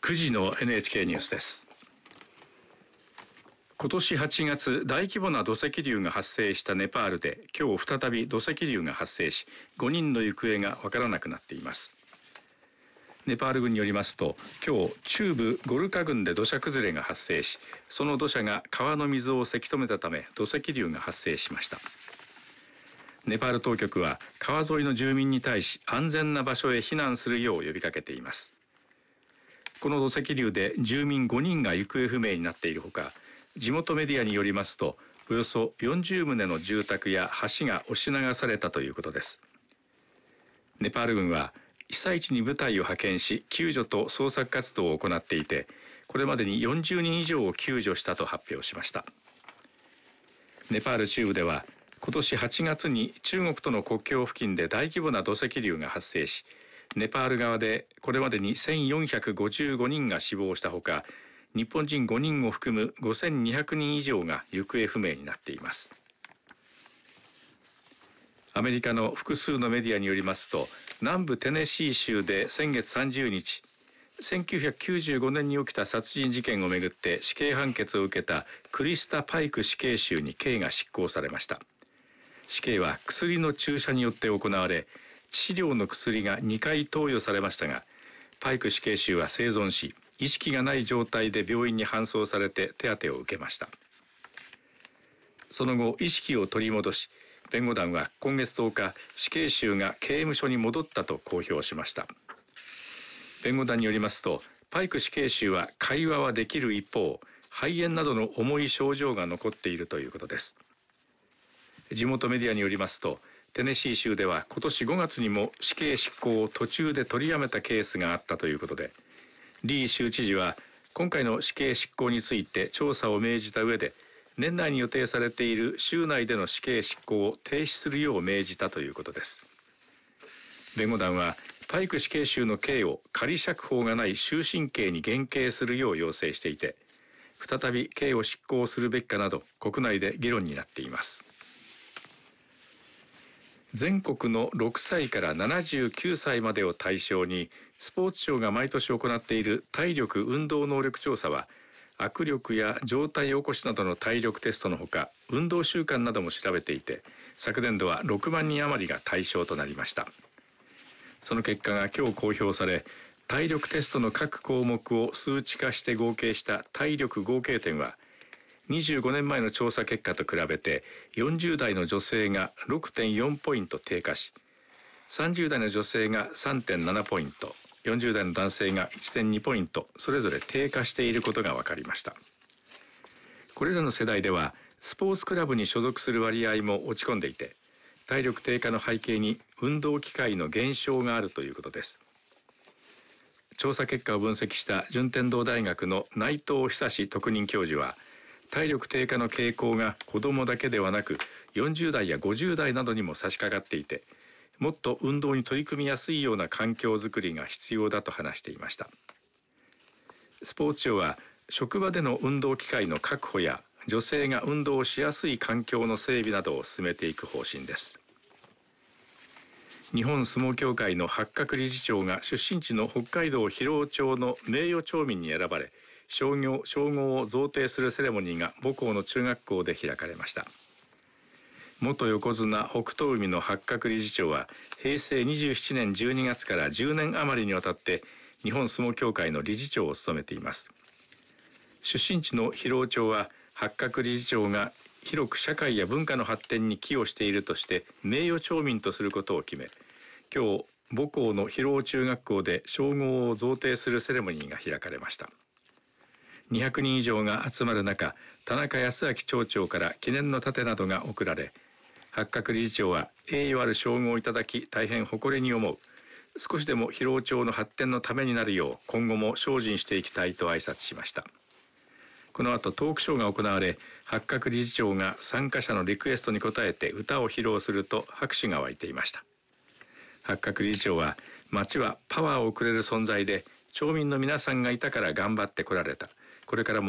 9時の NHK ニュースです。今年8月、大規模な土石流が発生したネパールで、今日再び土石流が発生し、5人の行方がわからなくなっています。ネパール軍によりますと、今日中部ゴルカ郡で土砂崩れが発生し、その土砂が川の水をせき止めたため土石流が発生しました。ネパール当局は川沿いの住民に対し安全な場所へ避難するよう呼びかけています。この土石流で住民5人が行方不明になっているほか、地元メディアによりますと、およそ40棟の住宅や橋が押し流されたということです。ネパール軍は被災地に部隊を派遣し、救助と捜索活動を行っていて、これまでに40人以上を救助したと発表しました。ネパール中部では、今年8月に中国との国境付近で大規模な土石流が発生し、ネパール側でこれまでに1455人が死亡したほか、日本人5人を含む5200人以上が行方不明になっています。アメリカの複数のメディアによりますと、南部テネシー州で先月30日、1995年に起きた殺人事件をめぐって死刑判決を受けたクリスタ・パイク死刑囚に刑が執行されました。死刑は薬の注射によって行われ、致死量の薬が2回投与されましたが、パイク死刑囚は生存し、意識がない状態で病院に搬送されて手当てを受けました。その後、意識を取り戻し、弁護団は今月10日、死刑囚が刑務所に戻ったと公表しました。弁護団によりますと、パイク死刑囚は会話はできる一方、肺炎などの重い症状が残っているということです。地元メディアによりますと、テネシー州では今年5月にも死刑執行を途中で取りやめたケースがあったということで、リー州知事は今回の死刑執行について調査を命じた上で、年内に予定されている州内での死刑執行を停止するよう命じたということです。弁護団はパイク死刑囚の刑を仮釈放がない終身刑に減刑するよう要請していて、再び刑を執行するべきかなど国内で議論になっています。全国の6歳から79歳までを対象に、スポーツ庁が毎年行っている体力運動能力調査は、握力や上体起こしなどの体力テストのほか、運動習慣なども調べていて、昨年度は6万人余りが対象となりました。その結果が今日公表され、体力テストの各項目を数値化して合計した体力合計点は、25年前の調査結果と比べて40代の女性が 6.4 ポイント低下し、30代の女性が 3.7 ポイント、40代の男性が 1.2 ポイント、それぞれ低下していることが分かりました。これらの世代では、スポーツクラブに所属する割合も落ち込んでいて、体力低下の背景に運動機会の減少があるということです。調査結果を分析した順天堂大学の内藤久志特任教授は、体力低下の傾向が子どもだけではなく40代や50代などにも差し掛かっていて、もっと運動に取り組みやすいような環境づくりが必要だと話していました。スポーツ庁は職場での運動機会の確保や女性が運動をしやすい環境の整備などを進めていく方針です。日本相撲協会の八角理事長が出身地の北海道広尾町の名誉町民に選ばれ、称号を贈呈するセレモニーが母校の中学校で開かれました。元横綱北勝海の八角理事長は、平成27年12月から10年余りにわたって日本相撲協会の理事長を務めています。出身地の広尾町は、八角理事長が広く社会や文化の発展に寄与しているとして名誉町民とすることを決め、今日母校の広尾中学校で称号を贈呈するセレモニーが開かれました。200人以上が集まる中、田中康明町長から記念の盾などが贈られ、八角理事長は栄誉ある称号をいただき大変誇りに思う。少しでも広尾町の発展のためになるよう今後も精進していきたいと挨拶しました。この後トークショーが行われ、八角理事長が参加者のリクエストに応えて歌を披露すると拍手が湧いていました。八角理事長は、町はパワーをくれる存在で、町民の皆さんがいたから頑張ってこられた。これからも